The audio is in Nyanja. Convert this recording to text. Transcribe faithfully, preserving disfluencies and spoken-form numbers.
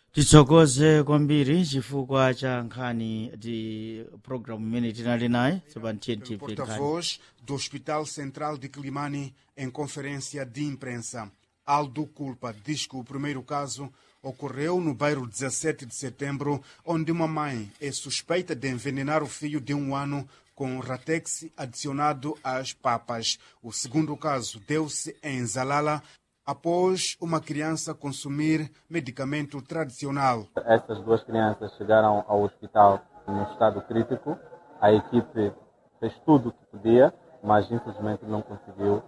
Titsokoze kwambiri chifukwa cha nkhani di programu imene tinali naye O porta-voz do Hospital Central de Climane em conferência de imprensa. Aldo Culpa diz que o primeiro caso ocorreu no bairro dezessete de setembro, onde uma mãe é suspeita de envenenar o filho de um ano com ratex adicionado às papas. O segundo caso deu-se em Zalala, após uma criança consumir medicamento tradicional. Essas duas crianças chegaram ao hospital em estado crítico. A equipe fez tudo o que podia, mas infelizmente não conseguiu